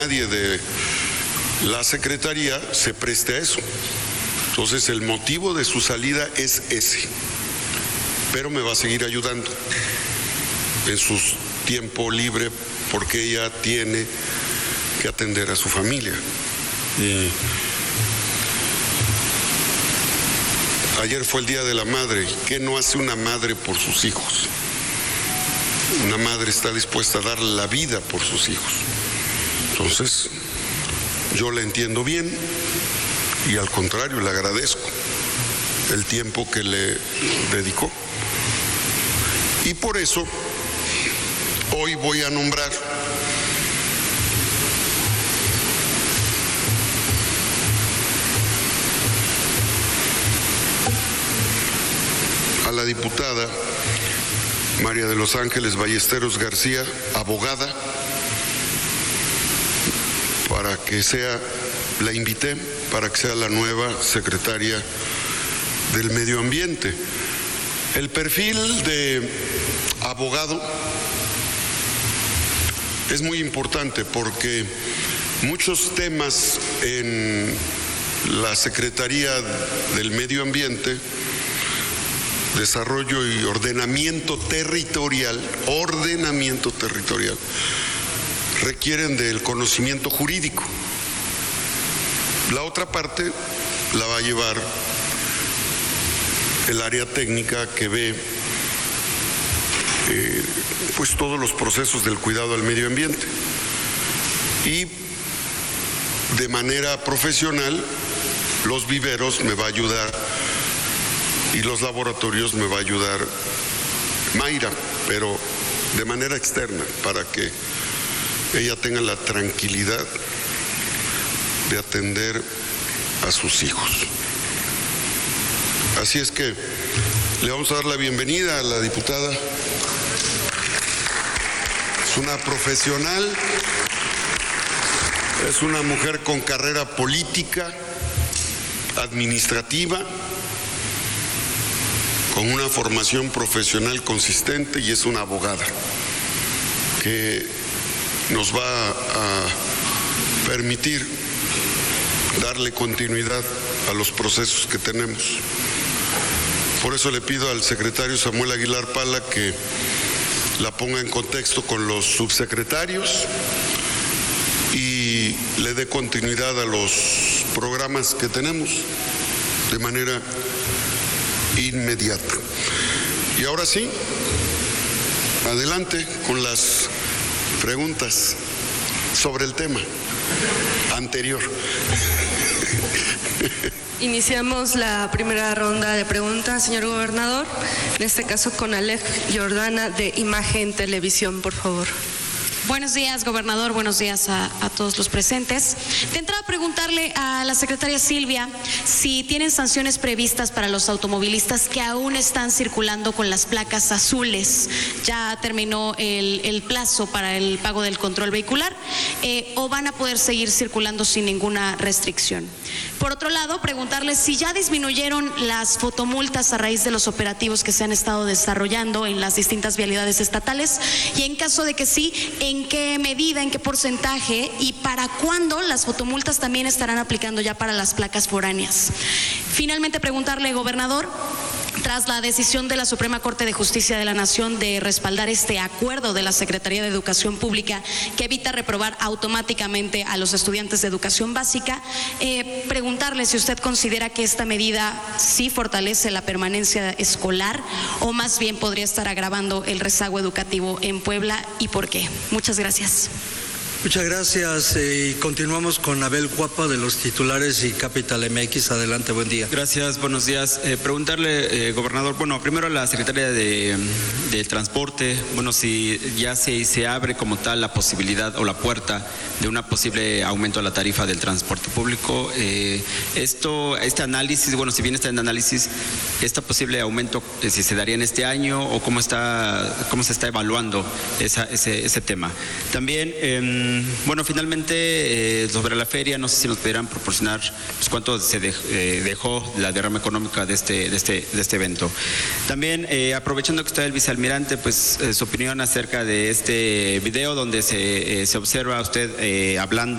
nadie de la Secretaría se preste a eso. Entonces el motivo de su salida es ese, pero me va a seguir ayudando en su tiempo libre porque ella tiene que atender a su familia. Ayer fue el Día de la Madre. ¿Qué no hace una madre por sus hijos? Una madre está dispuesta a dar la vida por sus hijos. Entonces, yo la entiendo bien y al contrario, le agradezco el tiempo que le dedicó. Y por eso, hoy voy a nombrar a la diputada María de los Ángeles Ballesteros García, abogada, para que sea, la invité para que sea la nueva secretaria del Medio Ambiente. El perfil de abogado es muy importante porque muchos temas en la Secretaría del Medio Ambiente, Desarrollo y ordenamiento territorial, requieren del conocimiento jurídico. La otra parte la va a llevar el área técnica que ve pues todos los procesos del cuidado al medio ambiente. Y de manera profesional, los viveros me va a ayudar y los laboratorios me va a ayudar Mayra, pero de manera externa, para que ella tenga la tranquilidad de atender a sus hijos. Así es que le vamos a dar la bienvenida a la diputada. Es una profesional, es una mujer con carrera política, administrativa, con una formación profesional consistente y es una abogada que nos va a permitir darle continuidad a los procesos que tenemos. Por eso le pido al secretario Samuel Aguilar Pala que la ponga en contexto con los subsecretarios y le dé continuidad a los programas que tenemos de manera inmediata. Y ahora sí, adelante con las preguntas sobre el tema anterior. Iniciamos la primera ronda de preguntas, señor gobernador. En este caso con Alej Jordana de Imagen Televisión, por favor. Buenos días, gobernador. Buenos días a todos los presentes. De entrada, preguntarle a la secretaria Silvia si tienen sanciones previstas para los automovilistas que aún están circulando con las placas azules. Ya terminó el plazo para el pago del control vehicular o van a poder seguir circulando sin ninguna restricción. Por otro lado, preguntarle si ya disminuyeron las fotomultas a raíz de los operativos que se han estado desarrollando en las distintas vialidades estatales y en caso de que sí, ¿en qué medida, en qué porcentaje y para cuándo las fotomultas también estarán aplicando ya para las placas foráneas? Finalmente, preguntarle, gobernador, tras la decisión de la Suprema Corte de Justicia de la Nación de respaldar este acuerdo de la Secretaría de Educación Pública que evita reprobar automáticamente a los estudiantes de educación básica, preguntarle si usted considera que esta medida sí fortalece la permanencia escolar o más bien podría estar agravando el rezago educativo en Puebla y por qué. Muchas gracias. Muchas gracias. Y continuamos con Abel Guapa de los titulares y Capital MX. Adelante, buen día. Gracias, buenos días. Preguntarle, gobernador, bueno, primero a la Secretaría de Transporte, bueno, si ya se abre como tal la posibilidad o la puerta de un posible aumento a la tarifa del transporte público. Este análisis, bueno, si bien está en análisis, este posible aumento, si se daría en este año o cómo se está evaluando ese tema. También, bueno, finalmente, sobre la feria, no sé si nos pudieran proporcionar pues, cuánto se dejó la derrama económica de este evento. También, aprovechando que está el vicealmirante, pues su opinión acerca de este video donde se observa a usted hablando